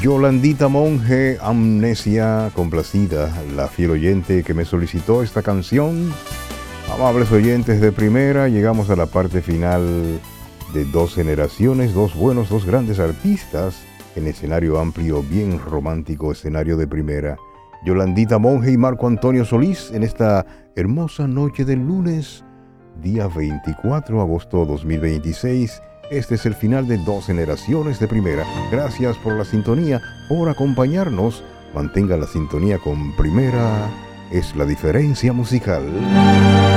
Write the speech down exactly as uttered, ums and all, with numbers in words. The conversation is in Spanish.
Yolandita Monge, Amnesia, complacida, la fiel oyente que me solicitó esta canción. Amables oyentes de primera, llegamos a la parte final de dos generaciones, dos buenos, dos grandes artistas en escenario amplio, bien romántico, escenario de primera. Yolandita Monge y Marco Antonio Solís en esta hermosa noche del lunes, día veinticuatro de agosto de dos mil veintiséis. Este es el final de dos generaciones de primera. Gracias por la sintonía, por acompañarnos. Mantenga la sintonía con Primera, es la diferencia musical.